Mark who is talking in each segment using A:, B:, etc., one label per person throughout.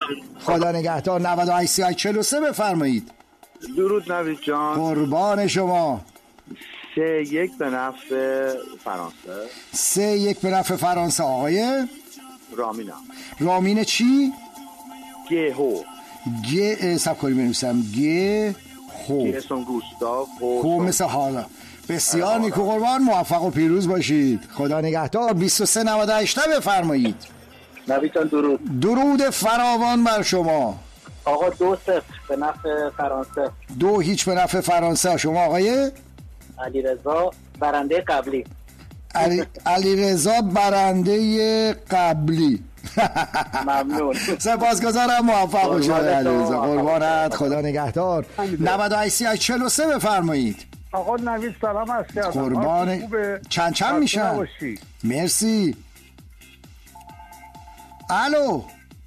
A: خدا نگهدار. 983843 بفرمایید.
B: درود نوید جان.
A: قربان شما.
B: 3-1 به نفع فرانسه.
A: 3-1 به نفع فرانسه. آقای
B: رامینم.
A: رامین چی؟
B: گهو.
A: سبکاری بنویسم. گهو.
B: گهسون گوستاو.
A: هو مثل حالا. بسیار نیکو قربان، موفق و پیروز باشید. خدا نگهدار. 2398 بفرمایید.
C: نوید جان درود.
A: درود فراوان بر شما.
C: آقا 2-0 به نفع فرانسه.
A: 2-0 به نفع فرانسه. شما آقای
C: علیرضا برنده قبلی.
A: علیرضا برنده قبلی.
C: ممنون.
A: سپاسگزارم، موفق باشید علیرضا. قربانت، خدا نگهدار. 9843 بفرمایید.
D: آقا نوید سلام عرض کردم.
A: قربان. چند میشن؟ مرسی. الو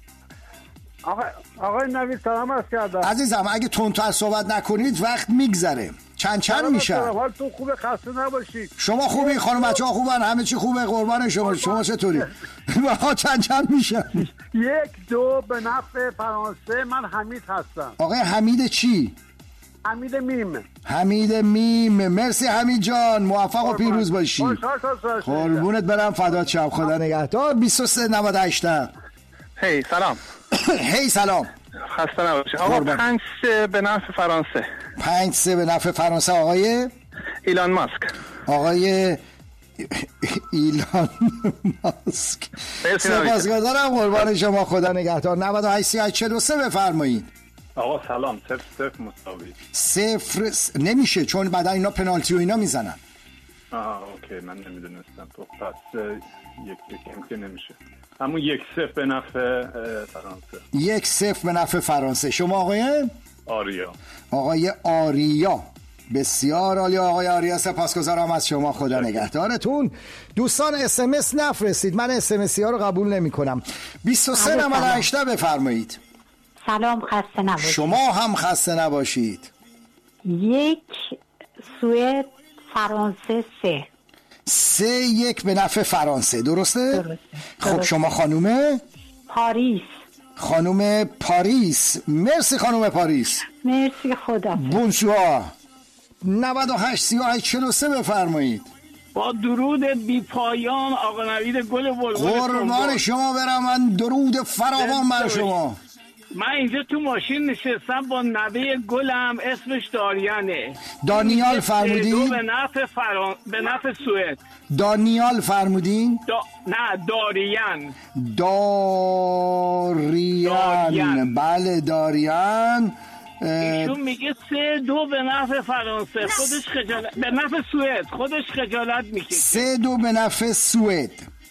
D: آقای نوید سلام عرض کردم.
A: عزیزم اگه تندتر صحبت نکنید وقت میگذره. چند میشن؟
D: حالتون خوبه، خسته نباشید.
A: شما خوبی؟ خانم بچه‌ها خوبن؟ همه چی خوبه؟ قربان شما چطوری؟ آقا چند میشن؟
D: 1-2 به نفع فرانسه. من حمید هستم.
A: آقای حمید چی؟
D: حمید میم.
A: حمید میم. مرسی حمید جان، موفق و پیروز باشی. قربونت برم، فدات شم. خدا نگهدار. 2398.
E: هی سلام.
A: هی سلام.
E: خسته نباشی. آقا 5-3 به نفع فرانسه.
A: 5-3 به نفع فرانسه. آقای
E: ایلان ماسک.
A: آقای ایلان ماسک. سپاسگزارم، قربان شما. خدا نگهدار. 9843 بفرمایید.
F: آقا سلام. 0-0 مساوی.
A: 0 نمیشه چون بعدا اینا پنالتی و اینا میزنن.
F: اوکی، من نمیدونستم. تو پس 1-1 که نمیشه. همون 1-0 به نفع فرانسه.
A: 1-0 به نفع فرانسه. شما آقای
F: آریا.
A: آقای آریا. بسیار عالی آقای آریا، سپاسگزارم از شما. خدا نگهدارتون. دوستان SMS نفرستید، من SMS ها رو قبول نمی کنم. 2398 بفرمایید.
G: سلام، خسته نباشید.
A: شما هم خسته نباشید.
G: 1 سوئد فرانسه
A: 3-1 به نفع فرانسه. درسته؟ خب شما خانومه؟
G: پاریس.
A: خانوم پاریس. مرسی خانوم پاریس.
G: مرسی، خدا.
A: بونسوار. 983843 بفرمایید.
H: با درود بی پایان آقا نوید گل بلبل.
A: قربان شما برم. من درود فراوان بر شما.
H: من اینجا تو ماشین نشستم با نوه گلم، اسمش داریانه.
A: دانیال فرمودین؟
H: به نفع سوئد.
A: دانیال فرمودین؟
H: نه، داریان.
A: داریان. بله داریان.
H: ایشون میگه 3-2 به نفع فرانسه. خودش خجالت به نفع سوئد. خودش خجالت میکشه.
A: 3-2 به نفع سوئد.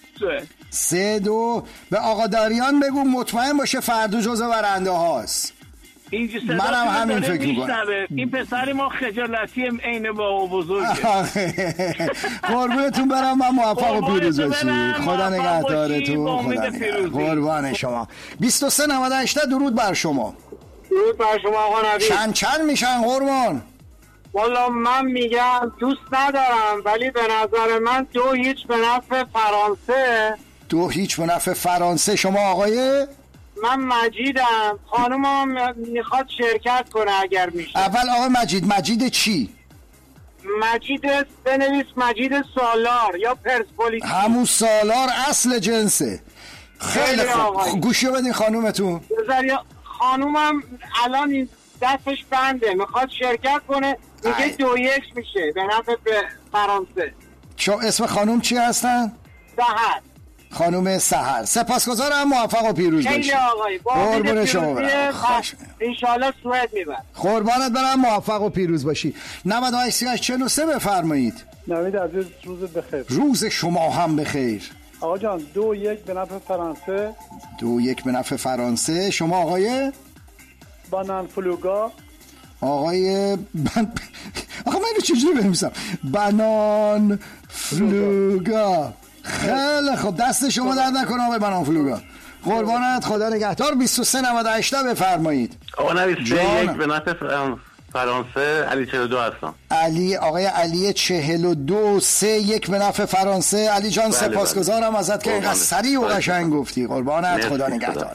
A: 3-2 به آقا داریان بگو مطمئن باشه فردا جزو برنده هاست. منم همین فکر میکنم.
H: این پسر ما خجالتی عین بابا بزرگه.
A: قربونتون برم، من موفق و پیروز باشید. خدا نگهدارتون. خدا نگهدار. قربان شما. 2398 درود بر شما.
C: درود بر شما آقا نوید.
A: چند میشن قربان؟
C: والا من میگم دوست ندارم ولی به نظر من 2-0 به نفع فرانسه.
A: 2-0 به نفع فرانسه. شما آقای؟
C: من مجیدم. خانومم میخواد شرکت کنه اگر میشه.
A: اول آقای مجید چی؟
C: مجید بنویس مجید سالار یا پرسپولیس.
A: همون سالار اصل جنسه. خیلی خوب. گوشی بدین خانومتون.
C: خانومم الان این دستش بنده، میخواد شرکت کنه، میگه 2-1 میشه به نفع فرانسه.
A: اسم خانوم چی هستن؟
C: سحر.
A: خانوم سحر. سپاسگزارم، موفق و پیروز باشید.
C: خیلی آقای.
A: قربون شما برم.
C: انشالله سوئد میبرد.
A: قربانت برم، موفق و پیروز باشی. 9843 بفرمایید.
D: نوید عزیز روز بخیر.
A: روز شما هم بخیر.
D: آقا جان 2-1 به نفع فرانسه.
A: 2-1 به نفع فرانسه. شما آقای
D: بانان فلوگا.
A: آقا من اینو چجوری بنویسم؟ بانان فلوگا. خیلی خب، دست شما درد نکنه آقای بانان فلوگا. قربانت، خدا نگهدار. 2398 بفرمایید.
I: آقا نوید 3-1 به نفع فرانسه. علی 42 هستم.
A: آقای علی 42. 3-1 به نفع فرانسه. علی جان سپاسگزارم ازت که اینقدر سریع و قشنگ گفتی. قربانت، خدا نگهدار.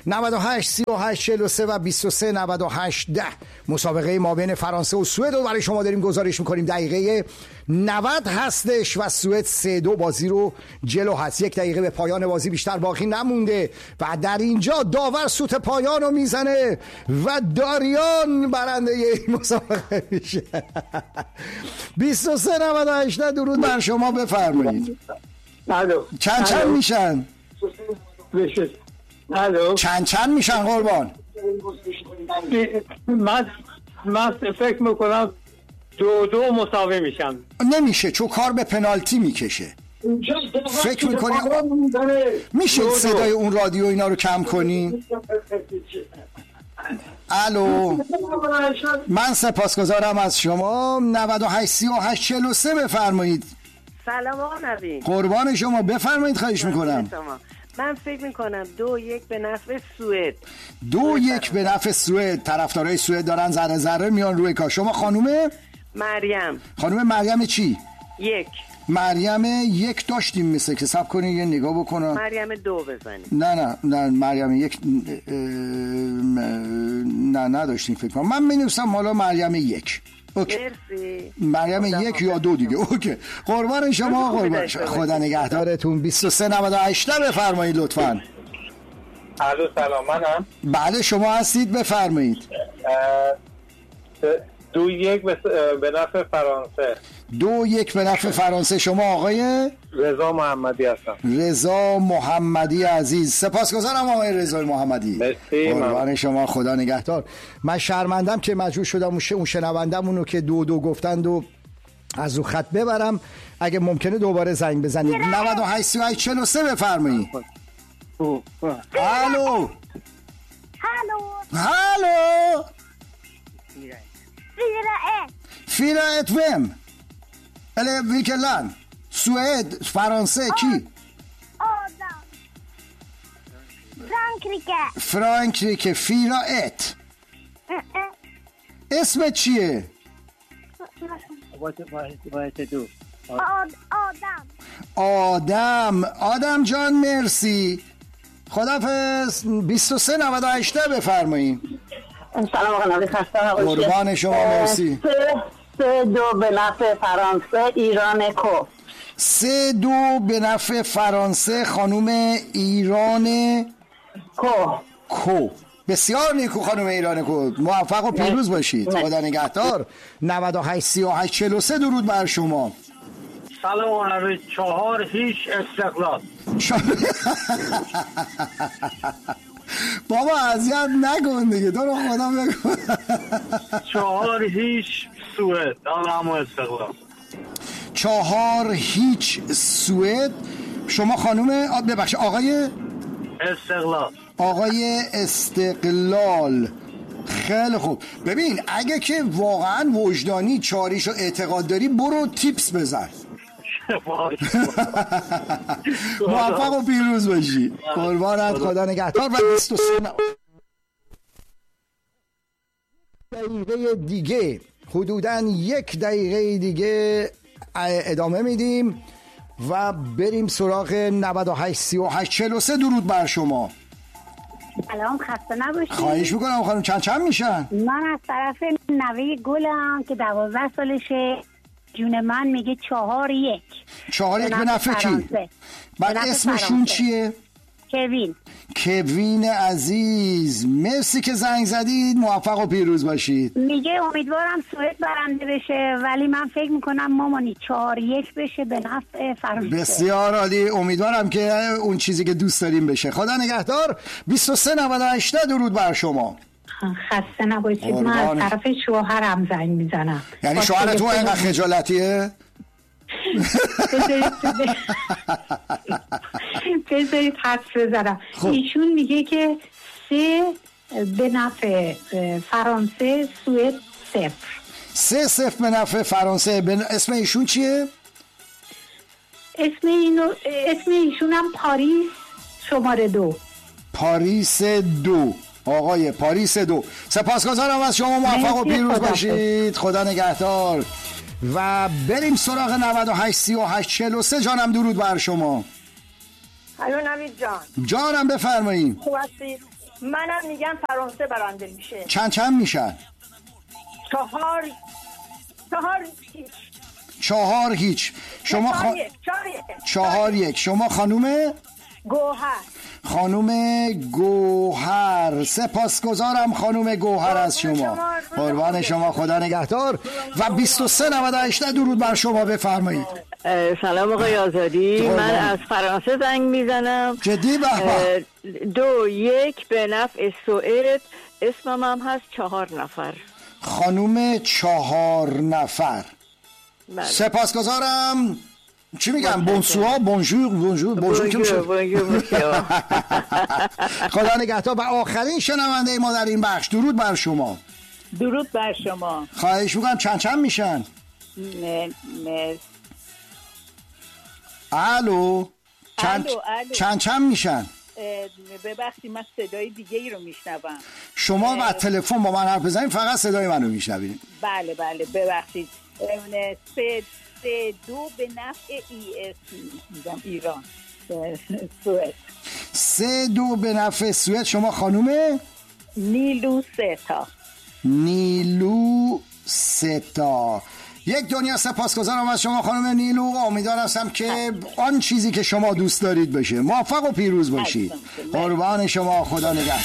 A: 98 38 43 و 23 98 10. مسابقه ما بین فرانسه و سوئد رو برای شما داریم گزارش میکنیم. دقیقه 90 هستش و سوئد 3-2 بازی رو جلو هست. 1 دقیقه به پایان بازی بیشتر باقی نمونده و در اینجا داور سوت پایان رو میزنه و داریان برنده این مسابقه میشه. 23 98 درود بر شما، بفرمایید. چند میشن؟ چند میشن قربان؟
J: من فکر میکنم 2-2 مساوی میشن.
A: نمیشه چون کار به پنالتی میکشه. فکر میکنی میشه صدای اون رادیو اینا رو کم کنی؟ الو، من سپاسگزارم از شما. 98 38 43 بفرمایید.
K: سلام آقا نوید.
A: قربان شما، بفرمایید. خواهش میکنم.
K: من فکر میکنم 2-1 به نفع سوئد.
A: 2-1 به نفع سوئد. طرفدارای سوئد دارن ذره ذره میان روی کار. شما خانومه؟
K: مریم.
A: خانوم مریم چی؟
K: 1.
A: مریم 1 داشتیم مثل که سب کنین یه نگاه بکنم.
K: مریم 2 بزنیم.
A: نه مریم 1 نه نداشتیم فکر کنم. من می‌نویسم حالا مریم 1. اوکی.
K: مرسی.
A: مریم 1 یا 2 دیگه. اوکی. قربان شما، قربان شما. خدا نگهدارتون. 23 98 بفرمایید لطفاً.
J: الو سلام، منم.
A: بله شما هستید، بفرمایید.
J: 2-1 به نفع فرانسه.
A: 2-1 به نفع فرانسه. شما آقای
J: رضا محمدی هستم.
A: رضا محمدی عزیز. سپاسگزارم آقای رضا محمدی.
J: مرسی.
A: قربان شما، خدا نگهدار. من شرمندم که مجبور شدم اون شنوندمونو که 2-2 گفتند و از رو خط ببرم. اگه ممکنه دوباره زنگ بزنید. 98 38 43 بفرمایید. الو هالو. Fyra ett vem? Eller vilket land? Sued, فرانسه کی؟
L: Adam.
A: فرانکریکه. Fyra ett. اسمت چیه؟ آدم جان مرسی. خدافظ. 23 98 بفرمایید.
M: سلام آقا نوید، خسته نباشید.
A: قربان شما، مرسی.
M: 3-2 به نفع فرانسه، ایران کو.
A: 3-2 به نفع فرانسه، خانوم ایران کو. بسیار نیکو خانوم ایران کو. موفق و پیروز باشید. خدا نگهدار. 98 38 43 درود بر شما.
J: سلام آقا نوید. 4-0 استقلال.
A: بابا اذیت نکن دیگه، تو رو خدا بگو.
J: 4-0 سوئد. همه استقلال.
A: 4-0 سوئد. شما خانوم ببخشید آقای
J: استقلال.
A: آقای استقلال. خیلی خوب. ببین اگه که واقعا وجدانی چاریشو اعتقاد داری برو تیپس بزن. موفق و پیروز باشی. قربانت، خدا نگهدار. و 23 دقیقه دیگه، حدوداً 1 دقیقه دیگه ادامه میدیم و بریم سراغ 98 38 43 درود بر شما.
G: سلام، خسته نباشید.
A: خواهش میکنم خانم. چند میشن؟
G: من از طرف نوه گلم که 12 سالشه. جون من میگه 4-1.
A: 4-1 به نفع کی؟ بعد اسمشون چیه؟ کوین عزیز، مرسی که زنگ زدید. موفق و پیروز باشید.
G: میگه امیدوارم سوئد برنده بشه ولی من فکر میکنم مامانی 4-1 بشه به نفع فرانسه.
A: بسیار عالی. امیدوارم که اون چیزی که دوست داریم بشه. خدا نگهدار. 23 98 درود بر شما.
G: خسته نباشید. من از طرف شوهرم زنگ میزنم.
A: یعنی شوهر تو اینقدر خجالتیه؟
G: بذارید حدس بزنم. ایشون میگه که 3 به نفع فرانسه، سوئد 0.
A: 3-0 به نفع فرانسه. اسم ایشون چیه؟
G: اسم ایشون هم پاریس شماره 2.
A: پاریس 2. آقای پاریس 2. سپاسگزارم از شما. موفق و پیروز باشید. خدا نگهدار. و بریم سراغ 98 38 43. جانم درود بر شما.
N: الو نوید جان.
A: جانم بفرمایید.
N: خوب هستی؟
L: منم میگم فرانسه برنده میشه.
A: چند میشن؟ 4-0. شما 4-1. شما خانوم گوهر. سپاسگزارم خانوم گوهر از شما. قربان شما، خدا نگهدار. و 2398 درود بر شما، بفرمایید.
N: سلام آقای آزادی، من از فرانسه زنگ میزنم.
A: جدی؟ به
N: 2-1 به نفع سوئد. اسمم هم هست 4 نفر.
A: خانوم 4 نفر. سپاسگزارم. چی میگم؟ بونسوار، بونژور که میشه. خدا نگهدار. و آخرین شنونده ما در این بخش، درود بر شما.
O: درود بر شما.
A: خواهش میکنم. چند میشن؟ الو. چند میشن؟
O: ببخشید من صدای دیگه ای رو میشنوم.
A: شما بعد تلفن با من حرف بزنید، فقط صدای منو میشنوید.
O: بله ببخشید. 3-2 به نفع میگم ایران. سوئد.
A: 3-2 به نفع سوئد. شما خانومه؟
O: نیلو ستا.
A: یک دنیا سپاسگزارم از شما خانم نیلو. امیدوارم هستم که آن چیزی که شما دوست دارید بشه. موفق و پیروز باشید. قربان شما، خدا نگهدار.